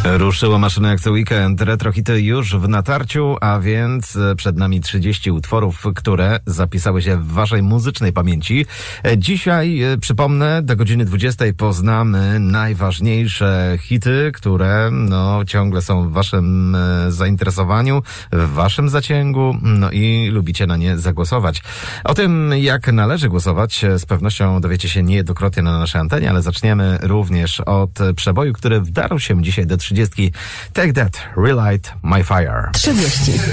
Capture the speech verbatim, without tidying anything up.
Ruszyło maszyny jak co weekend, retro hity już w natarciu, a więc przed nami trzydzieści utworów, które zapisały się w waszej muzycznej pamięci. Dzisiaj, przypomnę, do godziny dwudziestej poznamy najważniejsze hity, które no ciągle są w waszym zainteresowaniu, w waszym zasięgu, no i lubicie na nie zagłosować. O tym, jak należy głosować, z pewnością dowiecie się niejednokrotnie na naszej antenie, ale zaczniemy również od przeboju, który wdarł się dzisiaj do trzydziestki. Take That, Relight My Fire. trzydzieści.